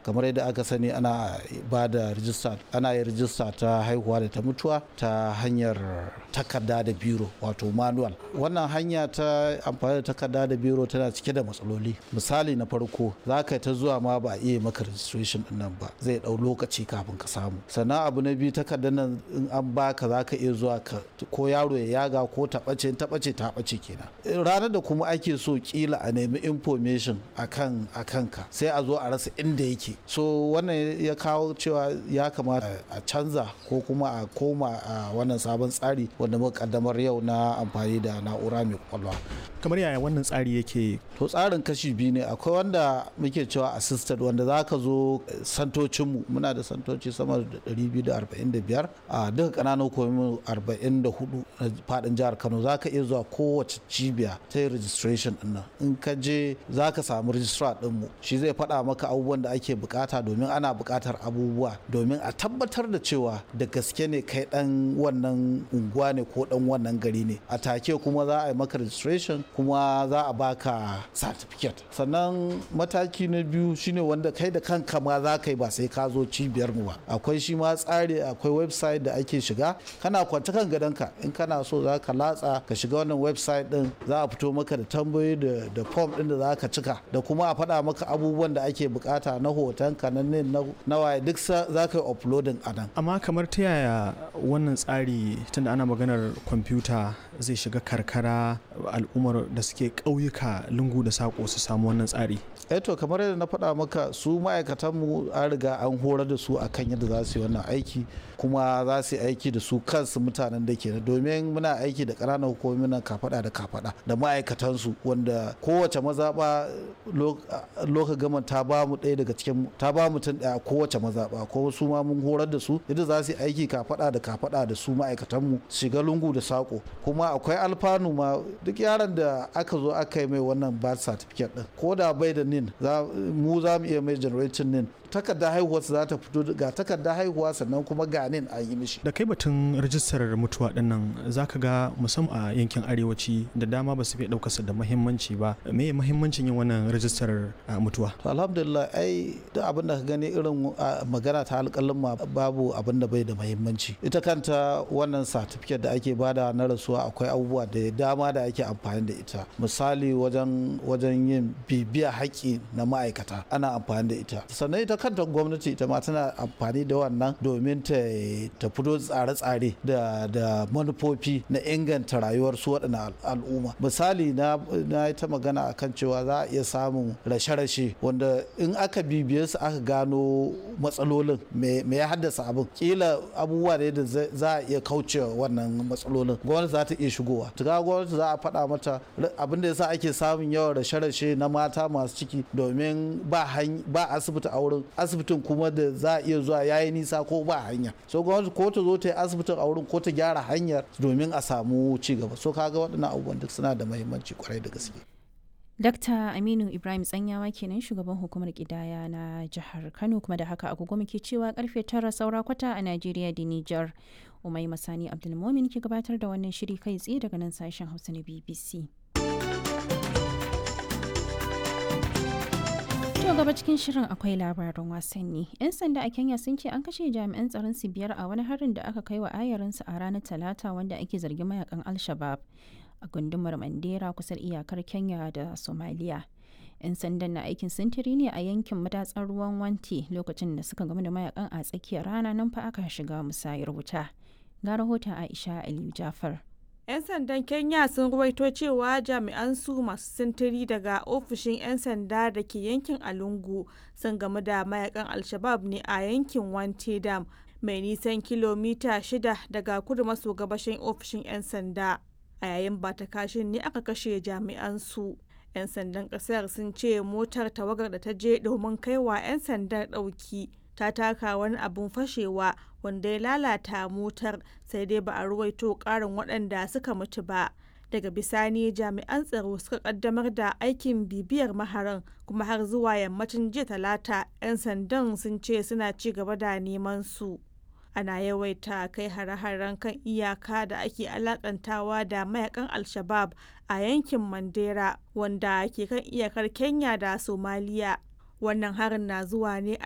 kamar yadda aka sani ana ba da rijista, ana yin rijista ta haihuwa da ta mutuwa ta hanyar takarda da biro wato manual. Wannan hanya ta amfani da takarda da biro tana cike da matsaloli. Misali na farko, za ka ta zuwa ma ba a iya maka registration din nan ba, zai dau lokaci kafin ka samu. Sannan abu na biyu, takardar nan in an baka za ka iya zuwa ka ko yaro ya yaga ko ta ɓace kenan. Ranar da kuma ake so kila a nemi information akan ka sai a zo a rasa inda yake. So wannan ya kawo cewa ya kamata a canza ko kuma a koma a wannan sabon tsari wanda muka kaddamar yau na amfani da na'ura mai kwakwalwa. Kamar yaya wannan tsari yake? To tsarin kashi biyu ne. Akwai wanda muke cewa assisted, wanda za ka zo santocinmu, muna da santoci sama da 245 a duka ƙananan hukumomi 44 na faɗin jihar Kano. Za ka iya zuwa kowace cibiya ta yi registration ɗin nan. In ka je za ka samu registrar ɗinmu, shi zai faɗa maka abubuwan da ake bukata, domin ana bukatar abubuwa domin a tabbatar da cewa da gaske ne kai ɗan wannan unguwa ne ko ɗan wannan gari ne. A take kuma za a yi maka registration kuma za a baka certificate. Sannan mataki na biyu shine wanda kai da kanka ma za ka yi, ba sai ka zo cibiyar mu ba. Akwai shi ma tsari, akwai website da ake shiga, kana kwance kan gadonka, in kana so za ka latsa ka shiga wannan website din, za a fito maka da tambayoyi da form din da za ka cika, da kuma a faɗa maka abubuwan da ake bukata na hotonka na waye, duk za ka yi uploading a nan. Amma kamar ta yaya wannan tsari, tunda ana maganar kwamfuta, zai shiga karkara, al'ummar da suke ƙauyuka, lungu da saƙo su samu wannan tsari? To kamar yadda na faɗa maka, su ma'aikatanmu an riga an horar da su akan yadda za su yi wannan aiki, kuma za su yi aiki da su kansu mutanen da ke, domin muna aiki da ƙananan hukumomin nan kafaɗa da kafaɗa da ma'aikatansu, wanda kowace mazaɓa loka gama ta ba mu ɗaya daga cikin, ta ba mutum ɗaya kowace mazaɓa, ko su ma mun horar da su yadda za su yi aiki kafaɗa da kafaɗa da su ma'aikatanmu, shiga lungu da saƙo. Kuma akwai alfanu ma, duk yaron da aka zo aka yi mai wannan birth certificate ɗin, ko da bai da nin, mu za mu iya mai generating nin. Takardar haihuwa za ta fito, ga takardar haihuwa sannan kuma ga nin an yi mishi. Da kai batun rajistar mutuwa din nan, za ka ga musamman a yankin arewaci da dama ba su fi ɗaukarsa da muhimmanci ba. Me muhimmancin yin wannan rajistar mutuwa? To alhamdulillah, duk abin da ka gani irin magana ta alƙalin ma, babu abin da bai da muhimmanci. Ita kanta wannan certificate da ake bada na rasuwa, akwai abubuwa da dama da ake amfani da ita. Misali wajen yin bibiya haƙƙi na ma'aikata ana amfani da ita. Sannan ita kanta gwamnati ita ma tana amfani da wannan domin ta fito tsare-tsare da manufofi na inganta rayuwar su waɗannan al'umma. Misali na yi ta magana akan cewa za a iya samun rashe-rashe wanda in aka bibiye su aka gano matsalolin me ya haddasa abin, kila abubuwa ne da za a iya kaucewa wannan matsalolin, gwamnati za ta iya shigowa. Tuka gwamnati za a faɗa mata abin da yasa ake samun yawan rashe-rashe na mata masu ciki, domin ba asibiti a wurin, asibitin kuma da za a iya zuwa yayi nisa ko ba hanya. So gwamnati ko ta zo ta yi asibitin a wurin ko ta gyara hanyar domin a samu ci gaba. So kaga waɗannan abubuwan duk suna da muhimmanci kwarai da gaske. Dr. Aminu Ibrahim Tsanyawa kenan, shugaban hukumar ƙidaya na jihar Kano. Kuma da haka agogo muke cewa karfe 9 saura kwata a Najeriya da Nijar. Umai Masani Abdulmomin ke gabatar da wannan shiri kai tsaye daga nan sashen Hausa na BBC. To gaba cikin shirin akwai labaran wasanni. 'Yan sanda a Kenya sun ce an kashe jami'an tsaron su 5 a wani harin da aka kai wa ayarinsu a ranar Talata, wanda ake zargin mayakan Al-Shabab a gundumar Mandera kusan iyakar Kenya da Somalia. 'Yan sandan na aikin sintiri ne a yankin madatsar ruwan Wanti lokacin da suka gamu da mayakan a tsakiyar rana, nan fa aka shiga musayar wuta. Ga rahoton Aisha Aliyu Jafar. 'Yan sandan Kenya sun ruwaito cewa jami'an su masu sintiri daga ofishin 'yan sanda da ke yankin Alungu sun gamu da mayakan Al-Shabab ne a yankin Wanti Dam, mai nisan kilomita 6 daga kudu maso gabashin ofishin 'yan sanda. A yayin bata kashin ne aka kashe jami'an su. 'Yan sandan kasar sun ce motar tawagar da ta je domin kaiwa 'yan sandan ɗauki ta taka wani abun fashewa wanda ya lalata motar, sai dai ba a ruwaito ƙarin waɗanda suka mutu ba. Daga bisani jami'an tsaro suka kaddamar da aikin bibiyar maharan, kuma har zuwa yammacin jiya Talata 'yan sandan sun ce suna ci gaba da neman su. Ana yawaita kai hare-haren kan iyaka da ake alakantawa da mayakan Al-Shabab a yankin Mandera, wanda ke kan iyakar Kenya da Somalia. Wannan harin na zuwa ne a